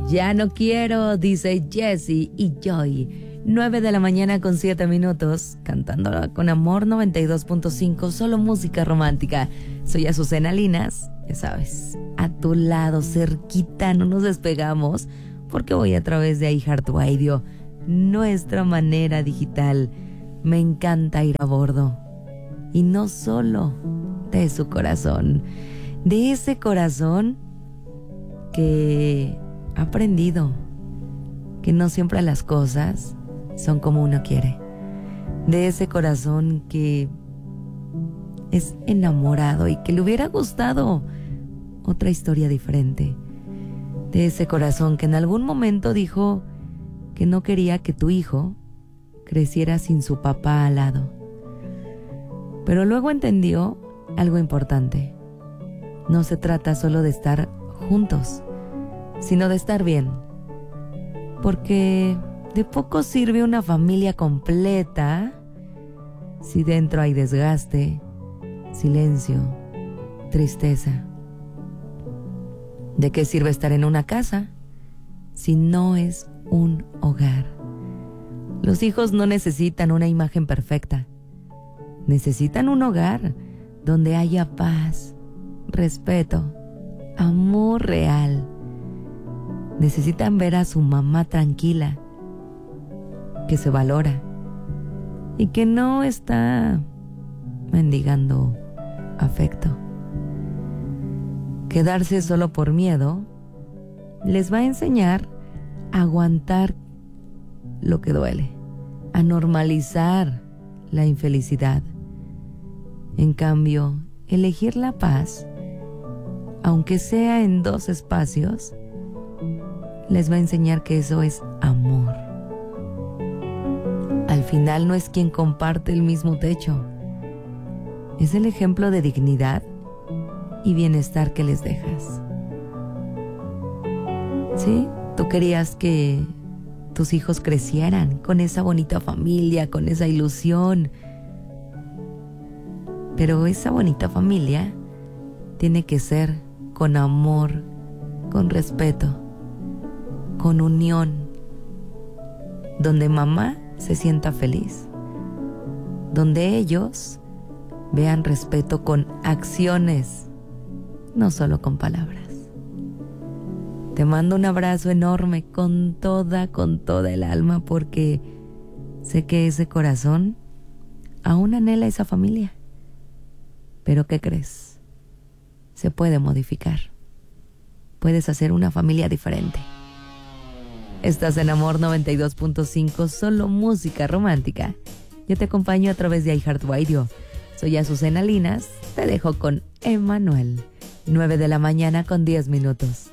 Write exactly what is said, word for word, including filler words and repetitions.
Ya no quiero, dice Jessie y Joy. nueve de la mañana con siete minutos, cantando con Amor noventa y dos punto cinco, solo música romántica. Soy Azucena Linas, ya sabes, a tu lado, cerquita, no nos despegamos, porque voy a través de iHeartRadio, nuestra manera digital. Me encanta ir a bordo, y no solo de su corazón, de ese corazón que ha aprendido que no siempre las cosas son como uno quiere, de ese corazón que es enamorado y que le hubiera gustado otra historia diferente, de ese corazón que en algún momento dijo que no quería que tu hijo creciera sin su papá al lado, pero luego entendió algo importante. No se trata solo de estar juntos, sino de estar bien, porque de poco sirve una familia completa si dentro hay desgaste, silencio, tristeza. ¿De qué sirve estar en una casa si no es un hogar? Los hijos no necesitan una imagen perfecta. Necesitan un hogar donde haya paz, respeto, amor real. Necesitan ver a su mamá tranquila, que se valora y que no está mendigando afecto. Quedarse solo por miedo les va a enseñar a aguantar lo que duele, a normalizar la infelicidad. En cambio, elegir la paz, aunque sea en dos espacios, les va a enseñar que eso es amor. Al final no es quien comparte el mismo techo, es el ejemplo de dignidad y bienestar que les dejas. ¿Sí? Tú querías que tus hijos crecieran con esa bonita familia, con esa ilusión, pero esa bonita familia tiene que ser con amor, con respeto, con unión, donde mamá se sienta feliz, donde ellos vean respeto con acciones, no solo con palabras. Te mando un abrazo enorme con toda, con toda el alma, porque sé que ese corazón aún anhela esa familia. Pero ¿qué crees? Se puede modificar. Puedes hacer una familia diferente. Estás en Amor noventa y dos punto cinco, solo música romántica. Yo te acompaño a través de iHeartRadio. Soy Azucena Linas, te dejo con Emanuel. nueve de la mañana con diez minutos.